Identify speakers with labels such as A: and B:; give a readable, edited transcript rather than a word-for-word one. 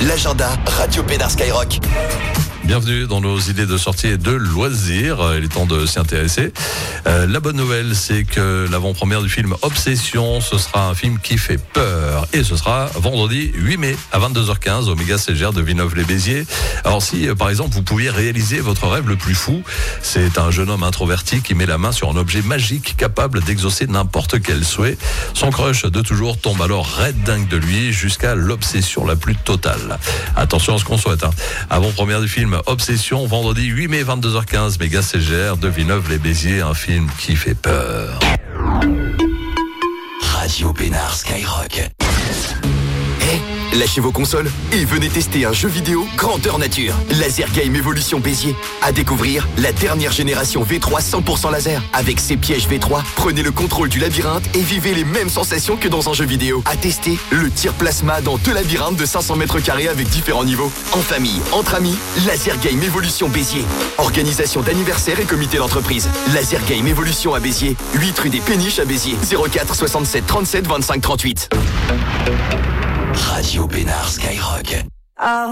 A: L'agenda Radio Pénard Skyrock.
B: Bienvenue dans nos idées de sortie et de loisirs. Il est temps de s'y intéresser. La bonne nouvelle, c'est que l'avant-première du film Obsession, ce sera un film qui fait peur. Et ce sera vendredi 8 mai à 22h15 au Méga CGR de Villeneuve-les-Béziers. Alors si, par exemple, vous pouviez réaliser votre rêve le plus fou, c'est un jeune homme introverti qui met la main sur un objet magique capable d'exaucer n'importe quel souhait. Son crush de toujours tombe alors raide dingue de lui jusqu'à l'obsession la plus totale. Attention à ce qu'on souhaite. Avant-première du film Obsession, vendredi 8 mai 22h15, Méga CGR de Villeneuve-les-Béziers, un film qui fait peur.
A: Radio Pénard Skyrock. Lâchez vos consoles et venez tester un jeu vidéo grandeur nature. Laser Game Evolution Béziers. À découvrir la dernière génération V3 100% laser. Avec ses pièges V3, prenez le contrôle du labyrinthe et vivez les mêmes sensations que dans un jeu vidéo. À tester, le tir plasma dans 2 labyrinthes de 500 mètres carrés avec différents niveaux. En famille, entre amis, Laser Game Evolution Béziers. Organisation d'anniversaire et comité d'entreprise. Laser Game Evolution à Béziers. 8 rue des Péniches à Béziers. 04 67 37 25 38. Radio Pénard Skyrock.